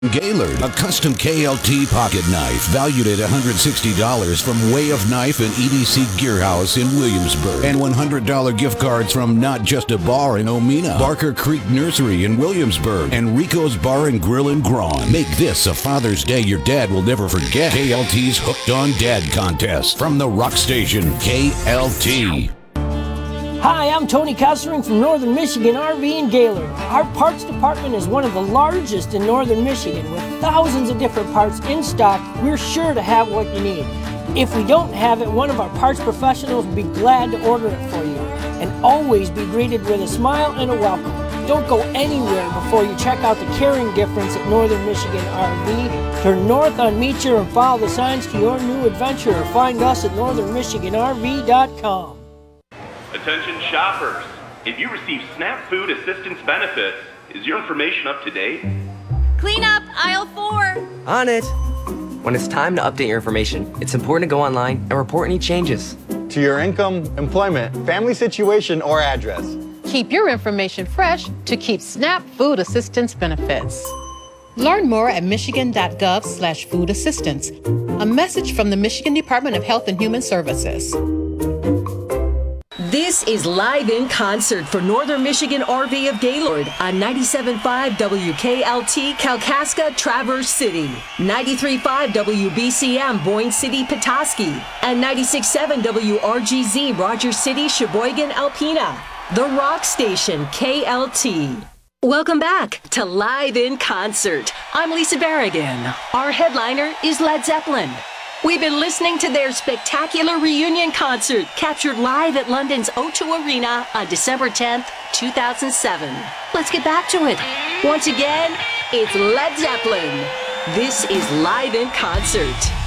Gaylord, a custom KLT pocket knife valued at $160 from Way of Knife and EDC Gear House in Williamsburg. And $100 gift cards from Not Just a Bar in Omena, Barker Creek Nursery in Williamsburg, and Rico's Bar and Grill in Grawn. Make this a Father's Day your dad will never forget. KLT's Hooked on Dad contest from the rock station KLT. Hi, I'm Tony Kessering from Northern Michigan RV in Gaylord. Our parts department is one of the largest in Northern Michigan. With thousands of different parts in stock, we're sure to have what you need. If we don't have it, one of our parts professionals will be glad to order it for you. And always be greeted with a smile and a welcome. Don't go anywhere before you check out the caring difference at Northern Michigan RV. Turn north on Meecher and follow the signs to your new adventure, or find us at northernmichiganrv.com. Attention shoppers, if you receive SNAP Food Assistance benefits, is your information up to date? Clean up aisle 4. On it. When it's time to update your information, it's important to go online and report any changes. To your income, employment, family situation, or address. Keep your information fresh to keep SNAP Food Assistance benefits. Learn more at michigan.gov/food assistance. A message from the Michigan Department of Health and Human Services. This is Live in Concert for Northern Michigan RV of Gaylord on 97.5 WKLT Kalkaska, Traverse City, 93.5 WBCM Boyne City, Petoskey, and 96.7 WRGZ Rogers City, Sheboygan, Alpena. The rock station KLT. Welcome back to Live in Concert. I'm Lisa Berrigan. Our headliner is Led Zeppelin. We've been listening to their spectacular reunion concert captured live at London's O2 Arena on December 10th, 2007. Let's get back to it. Once again, it's Led Zeppelin. This is Live in Concert.